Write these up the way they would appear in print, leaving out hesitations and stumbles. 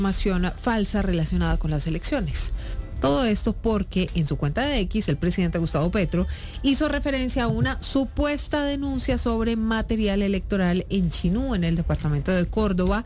información falsa relacionada con las elecciones. Todo esto porque en su cuenta de X, el presidente Gustavo Petro hizo referencia a una supuesta denuncia sobre material electoral en Chinú, en el departamento de Córdoba,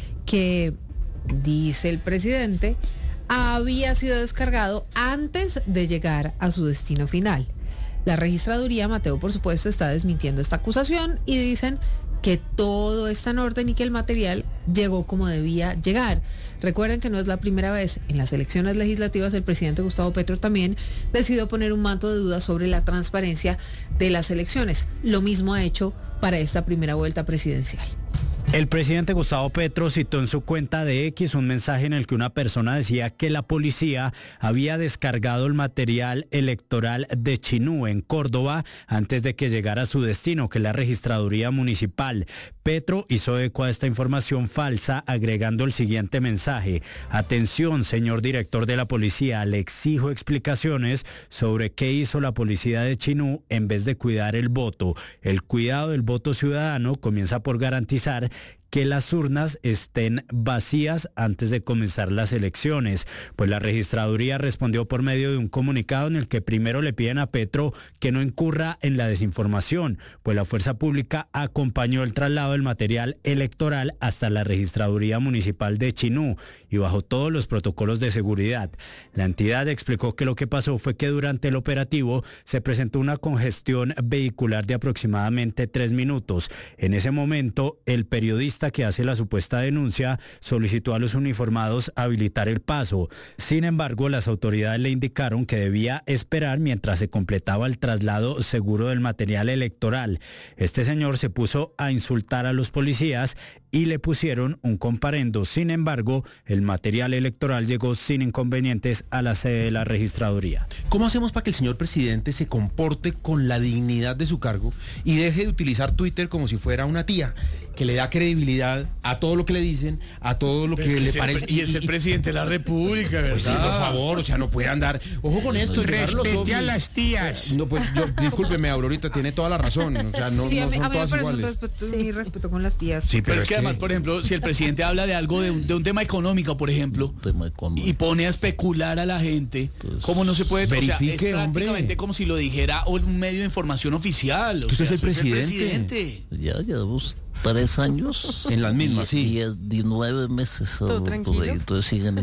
que, dice el presidente, había sido descargado antes de llegar a su destino final. La registraduría, Mateo, por supuesto, está desmintiendo esta acusación y dicen que todo está en orden y que el material llegó como debía llegar. Recuerden que no es la primera vez. En las elecciones legislativas el presidente Gustavo Petro también decidió poner un manto de duda sobre la transparencia de las elecciones. Lo mismo ha hecho para esta primera vuelta presidencial. El presidente Gustavo Petro citó en su cuenta de X un mensaje en el que una persona decía que la policía había descargado el material electoral de Chinú, en Córdoba, antes de que llegara a su destino, que es la registraduría municipal. Petro hizo eco a esta información falsa, agregando el siguiente mensaje: atención, señor director de la policía, le exijo explicaciones sobre qué hizo la policía de Chinú en vez de cuidar el voto. El cuidado del voto ciudadano comienza por garantizar que las urnas estén vacías antes de comenzar las elecciones. Pues la registraduría respondió por medio de un comunicado en el que primero le piden a Petro que no incurra en la desinformación, pues la fuerza pública acompañó el traslado del material electoral hasta la registraduría municipal de Chinú y bajo todos los protocolos de seguridad. La entidad explicó que lo que pasó fue que durante el operativo se presentó una congestión vehicular de aproximadamente 3 minutos. En ese momento, el periodista que hace la supuesta denuncia solicitó a los uniformados habilitar el paso. Sin embargo, las autoridades le indicaron que debía esperar mientras se completaba el traslado seguro del material electoral. Este señor se puso a insultar a los policías y le pusieron un comparendo. Sin embargo, el material electoral llegó sin inconvenientes a la sede de la registraduría. ¿Cómo hacemos para que el señor presidente se comporte con la dignidad de su cargo y deje de utilizar Twitter como si fuera una tía, que le da credibilidad a todo lo que le dicen, a todo lo que le parece? Y es el presidente de la República, ¿verdad? Pues sí, por favor, o sea, no puede andar. Ojo con esto. Respete a las tías. No, pues yo, discúlpeme, Aurorita, tiene toda la razón. O sea, no, Sí, no a mí son me todas parece iguales. mi respeto con las tías. Sí, Pero es que además, por ejemplo, si el presidente habla de algo, de un tema económico, por ejemplo, y pone a especular a la gente, ¿cómo no se puede? Verifique, o sea, es prácticamente hombre, como si lo dijera un medio de información oficial. O Usted sea, es el eso presidente. Ya llevamos 3 años. En las mismas, sí. 19 meses. ¿Todo tranquilo? Entonces siguen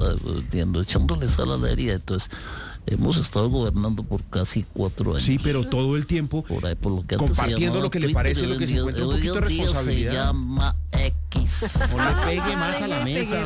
echándole sal a la herida. Entonces hemos estado gobernando por casi 4 años. Sí, pero todo el tiempo por ahí, por lo que antes compartiendo lo que le parece, lo que se encuentra un poquito de responsabilidad. Se llama X. No le pegue más a la mesa.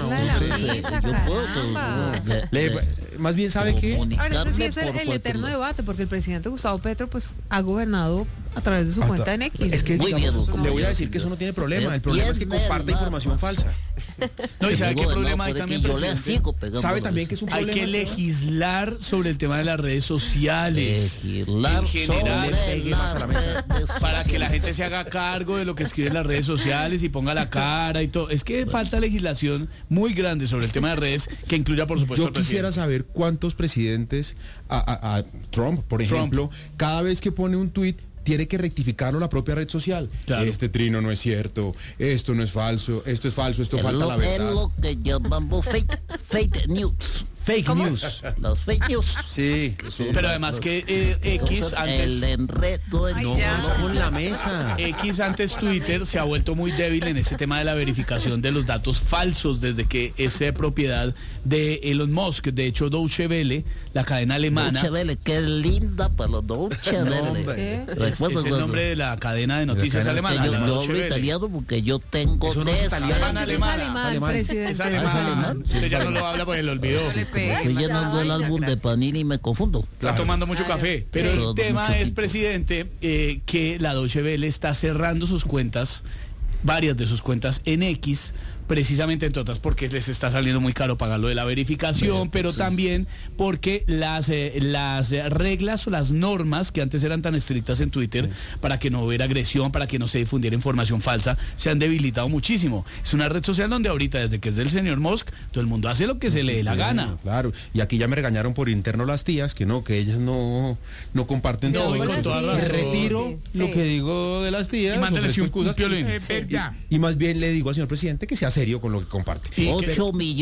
Más bien, ¿sabe qué? Ahora, este sí es por el cualquier eterno lado. debate, porque el presidente Gustavo Petro pues ha gobernado a través de su cuenta en X. Es que Muy digamos, bien, le voy a bien, decir que eso no tiene problema. El Tiene problema es que comparta nada información más. falsa. No, y ¿sabe qué problema hay puede también, que yo le presidente? sigo pegando ¿Sabe la también que es un Hay problema? que legislar sobre el tema de las redes sociales. legislar en general, le pegue más a la mesa. para que la gente se haga cargo de lo que escribe en las redes sociales y ponga la cara y todo. Es que falta legislación muy grande sobre el tema de redes que incluya, por supuesto, Yo al quisiera presidente. saber cuántos presidentes, a Trump, por ejemplo, cada vez que pone un tuit, tiene que rectificarlo la propia red social. Claro. Este trino no es cierto, esto no es falso, esto es falso, esto falta la Es verdad. lo que llamamos fake news. Fake news. Las fake news. Sí. Pero además que X Entonces, el antes... enredo de No con la mesa. X antes Twitter se ha vuelto muy débil en ese tema de la verificación de los datos falsos desde que es propiedad de Elon Musk. De hecho, Deutsche Welle, la cadena alemana, Deutsche Welle, qué linda para los Deutsche hombre. Welle. es el nombre de la cadena de noticias cadena alemana. Yo la Deutsche hablo Welle. italiano porque yo tengo Eso no es descendencia. italiano, Es alemana. alemán, presidente. Es alemán. Usted ya no lo habla porque lo olvidó. Estoy llenando el álbum de Panini y me confundo. Está tomando mucho café. Pero Sí. el tema Mucho es, tinto. presidente, que la Deutsche Welle está cerrando sus cuentas, varias de sus cuentas en X, precisamente entre otras porque les está saliendo muy caro pagar lo de la verificación, pero también porque las reglas o las normas que antes eran tan estrictas en Twitter para que no hubiera agresión, para que no se difundiera información falsa, se han debilitado muchísimo. Es una red social donde ahorita, desde que es del señor Musk, todo el mundo hace lo que se le dé la gana. Claro, y aquí ya me regañaron por interno las tías, que no, que ellas no comparten No, todo. y con toda razón. Retiro Sí. lo que digo de las tías. Y mándale ofrezco un excusas. piolín. Y más bien le digo al señor presidente que sea serio con lo que comparte. Y que- 8 millones